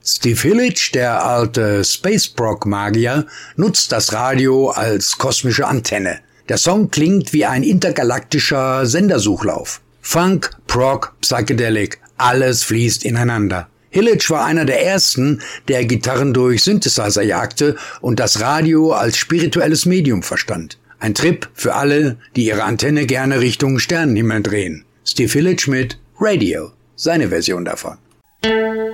Steve Hillage, der alte Space-Prog-Magier, nutzt das Radio als kosmische Antenne. Der Song klingt wie ein intergalaktischer Sendersuchlauf. Funk, Prog, Psychedelic, alles fließt ineinander. Hillage war einer der ersten, der Gitarren durch Synthesizer jagte und das Radio als spirituelles Medium verstand. Ein Trip für alle, die ihre Antenne gerne Richtung Sternenhimmel drehen. Steve Hillage mit Radio, seine Version davon.